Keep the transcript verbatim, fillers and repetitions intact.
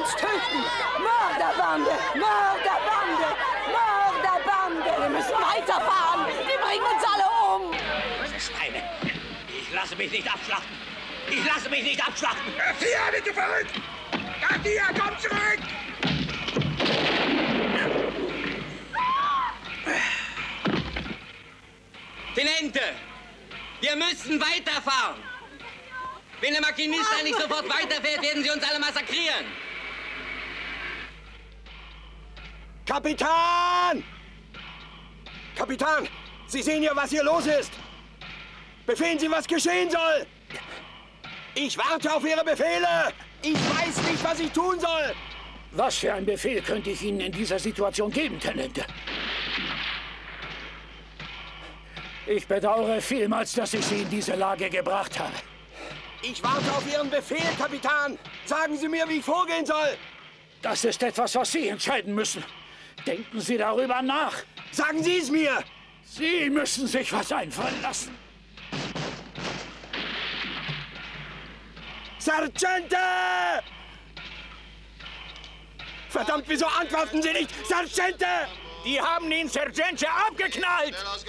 uns töten! Mörderbande! Mörderbande! Mörderbande! Wir müssen weiterfahren! Die bringen uns alle um! Schweine! Ich lasse mich nicht abschlachten! Ich lasse mich nicht abschlachten! Garcia, bist du verrückt? Garcia, komm zurück! Tenente! Wir müssen weiterfahren! Wenn der Maschinist nicht sofort weiterfährt, werden sie uns alle massakrieren! Kapitän! Kapitän, Sie sehen ja, was hier los ist! Befehlen Sie, was geschehen soll! Ich warte auf Ihre Befehle! Ich weiß nicht, was ich tun soll! Was für ein Befehl könnte ich Ihnen in dieser Situation geben, Tenente? Ich bedauere vielmals, dass ich Sie in diese Lage gebracht habe. Ich warte auf Ihren Befehl, Kapitän! Sagen Sie mir, wie ich vorgehen soll! Das ist etwas, was Sie entscheiden müssen. Denken Sie darüber nach. Sagen Sie es mir! Sie müssen sich was einfallen lassen. Sergeante! Verdammt, wieso antworten Sie nicht? Sergeante! Die haben den Sergeante abgeknallt!